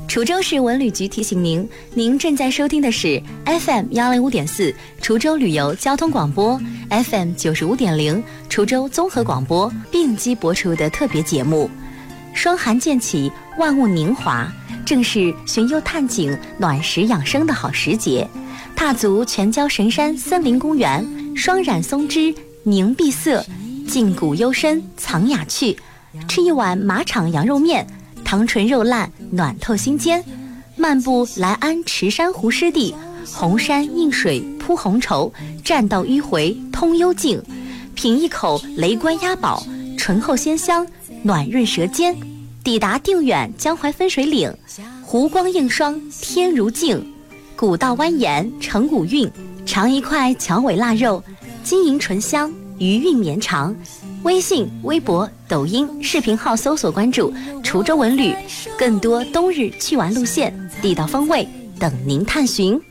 滁州市文旅局提醒您，您正在收听的是 FM105.4 滁州旅游交通广播 ，FM95.0 滁州综合广播并机播出的特别节目。霜寒渐起，万物凝华，正是寻幽探景、暖食养生的好时节。踏足全椒神山森林公园，霜染松枝，凝碧色，静古幽深，藏雅趣。吃一碗马场羊肉面，糖醇肉烂，暖透心间。漫步来安池山湖湿地，红山映水铺红绸，栈道迂回通幽径。品一口雷关鸭宝，醇厚鲜香，暖润舌尖。抵达定远江淮分水岭，湖光映霜，天如镜。古道蜿蜒，成古韵，尝一块桥尾腊肉，晶莹醇香，余韵绵长。微信、微博、抖音视频号搜索关注滁州文旅，更多冬日去玩路线、地道风味等您探寻。